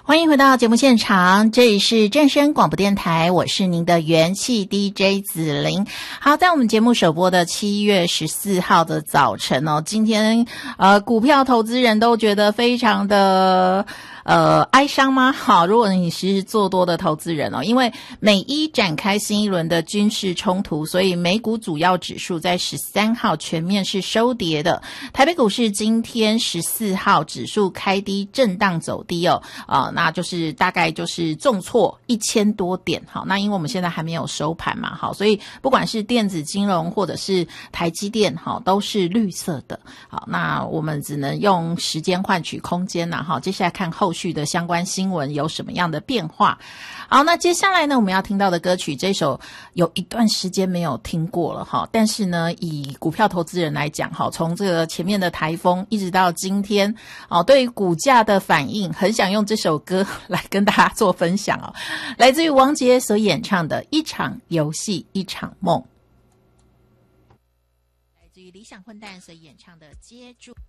欢迎回到节目现场，这里是正声广播电台，我是您的元气 DJ 子玲。好，在我们节目首播的7月14号的早晨哦，今天股票投资人都觉得非常的哀伤吗？好，如果你是做多的投资人哦，因为美伊展开新一轮的军事冲突，所以美股主要指数在13号全面是收跌的。台北股市今天14号指数开低震荡走低哦，那就是大概就是重挫1000多点。好，那因为我们现在还没有收盘嘛，好，所以不管是电子金融或者是台积电，好，都是绿色的。好，那我们只能用时间换取空间啦，好，接下来看后续的相关新闻有什么样的变化。好，那接下来呢，我们要听到的歌曲，这首有一段时间没有听过了哈，但是呢，以股票投资人来讲，哈，从这个前面的台风一直到今天，哦，对于股价的反应，很想用这首歌来跟大家做分享哦，来自于王杰所演唱的《一场游戏一场梦》，来自于理想混蛋所演唱的《接住》。